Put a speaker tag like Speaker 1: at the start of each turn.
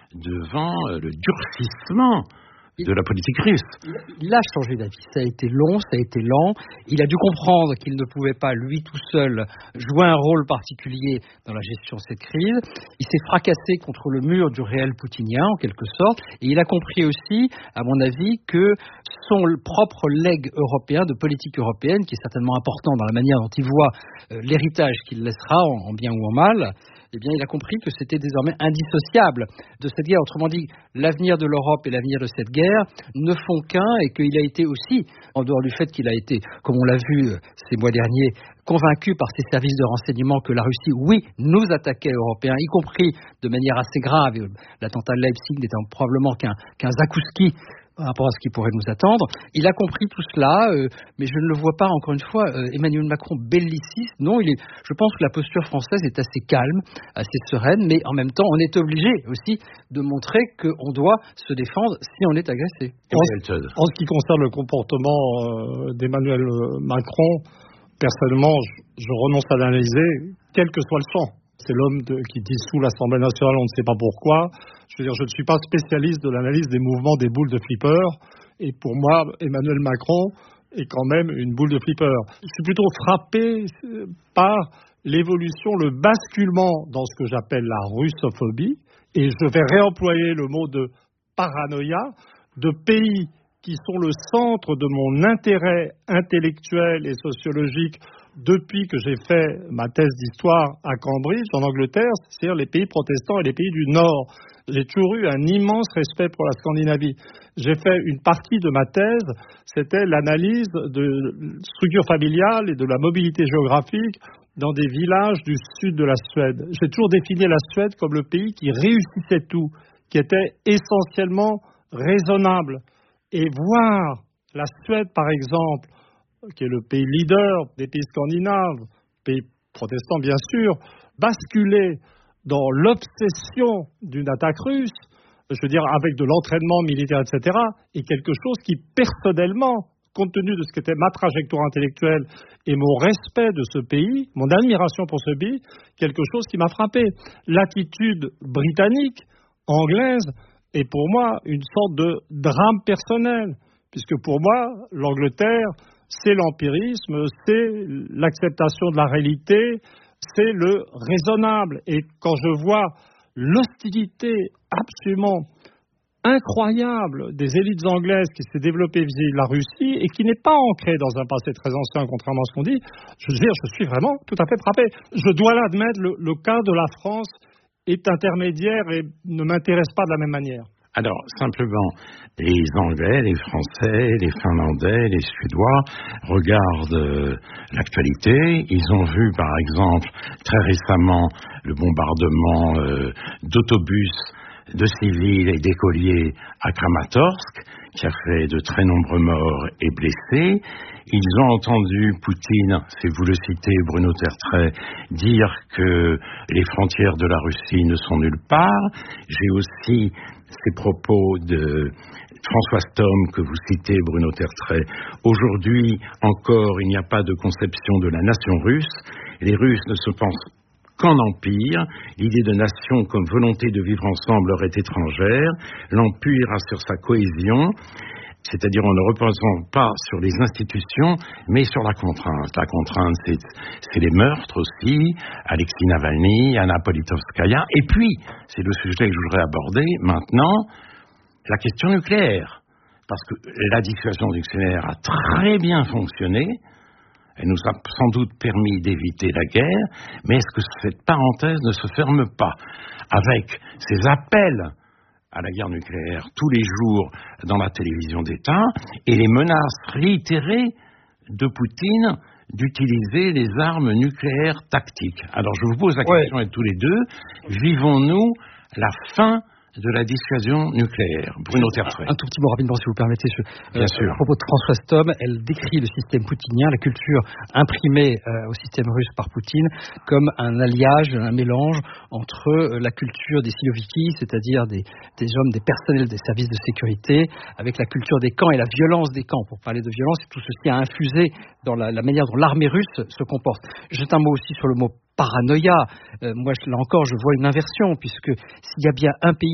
Speaker 1: devant le durcissement de la politique russe.
Speaker 2: Il a changé d'avis. Ça a été long, ça a été lent. Il a dû comprendre qu'il ne pouvait pas, lui tout seul, jouer un rôle particulier dans la gestion de cette crise. Il s'est fracassé contre le mur du réel poutinien, en quelque sorte. Et il a compris aussi, à mon avis, que son propre legs européen, de politique européenne, qui est certainement important dans la manière dont il voit l'héritage qu'il laissera, en bien ou en mal, eh bien, il a compris que c'était désormais indissociable de cette guerre. Autrement dit, l'avenir de l'Europe et l'avenir de cette guerre ne font qu'un, et qu'il a été aussi, en dehors du fait qu'il a été, comme on l'a vu ces mois derniers, convaincu par ses services de renseignement que la Russie, oui, nous attaquait Européens, y compris de manière assez grave. L'attentat de Leipzig n'étant probablement qu'un zakouski par rapport à ce qui pourrait nous attendre. Il a compris tout cela, mais je ne le vois pas, encore une fois, Emmanuel Macron belliciste. Non, je pense que la posture française est assez calme, assez sereine, mais en même temps, on est obligé aussi de montrer qu'on doit se défendre si on est agressé.
Speaker 3: En ce qui concerne le comportement d'Emmanuel Macron, personnellement, je renonce à l'analyser, quel que soit le champ. C'est l'homme qui dissout l'Assemblée nationale, on ne sait pas pourquoi. Je veux dire, je ne suis pas spécialiste de l'analyse des mouvements des boules de flipper. Et pour moi, Emmanuel Macron est quand même une boule de flipper. Je suis plutôt frappé par l'évolution, le basculement dans ce que j'appelle la russophobie. Et je vais réemployer le mot de paranoïa, de pays qui sont le centre de mon intérêt intellectuel et sociologique depuis que j'ai fait ma thèse d'histoire à Cambridge, en Angleterre, c'est-à-dire les pays protestants et les pays du Nord. J'ai toujours eu un immense respect pour la Scandinavie. J'ai fait une partie de ma thèse, c'était l'analyse de structure familiale et de la mobilité géographique dans des villages du sud de la Suède. J'ai toujours défini la Suède comme le pays qui réussissait tout, qui était essentiellement raisonnable. Et voir la Suède, par exemple, qui est le pays leader des pays scandinaves, pays protestants bien sûr, basculer dans l'obsession d'une attaque russe, je veux dire avec de l'entraînement militaire, etc., est quelque chose qui, personnellement, compte tenu de ce qu'était ma trajectoire intellectuelle et mon respect de ce pays, mon admiration pour ce pays, quelque chose qui m'a frappé. L'attitude britannique, anglaise, est pour moi une sorte de drame personnel, puisque pour moi, l'Angleterre, c'est l'empirisme, c'est l'acceptation de la réalité, c'est le raisonnable. Et quand je vois l'hostilité absolument incroyable des élites anglaises qui s'est développée vis-à-vis de la Russie et qui n'est pas ancrée dans un passé très ancien, contrairement à ce qu'on dit, je veux dire, je suis vraiment tout à fait frappé. Je dois l'admettre, le cas de la France est intermédiaire et ne m'intéresse pas de la même manière.
Speaker 1: Alors, simplement, les Anglais, les Français, les Finlandais, les Suédois regardent l'actualité. Ils ont vu, par exemple, très récemment, le bombardement d'autobus, de civils et d'écoliers à Kramatorsk, qui a fait de très nombreux morts et blessés. Ils ont entendu Poutine, si vous le citez, Bruno Tertrais, dire que les frontières de la Russie ne sont nulle part. J'ai aussi ces propos de François Stomm que vous citez, Bruno Tertrais. Aujourd'hui, encore, il n'y a pas de conception de la nation russe. Les Russes ne se pensent qu'en empire. L'idée de nation comme volonté de vivre ensemble leur est étrangère. L'empire a sur sa cohésion, c'est-à-dire en ne reposant pas sur les institutions, mais sur la contrainte. La contrainte, c'est les meurtres aussi, Alexis Navalny, Anna Politkovskaya, et puis, c'est le sujet que je voudrais aborder maintenant, la question nucléaire. Parce que la dissuasion nucléaire a très bien fonctionné, elle nous a sans doute permis d'éviter la guerre, mais est-ce que cette parenthèse ne se ferme pas avec ces appels à la guerre nucléaire tous les jours dans la télévision d'État et les menaces réitérées de Poutine d'utiliser les armes nucléaires tactiques. Alors je vous pose la question à tous les deux, vivons-nous la fin de la dissuasion nucléaire? Bruno Tertrais.
Speaker 2: Un tout petit mot rapidement, si vous permettez.
Speaker 1: Bien sûr.
Speaker 2: À propos de François Stomm, elle décrit le système poutinien, la culture imprimée au système russe par Poutine, comme un alliage, un mélange entre la culture des Siloviki, c'est-à-dire des hommes, des personnels des services de sécurité, avec la culture des camps et la violence des camps. Pour parler de violence, tout ceci a infusé dans la manière dont l'armée russe se comporte. Jette un mot aussi sur le mot paranoïa. Moi, là encore, je vois une inversion, puisque s'il y a bien un pays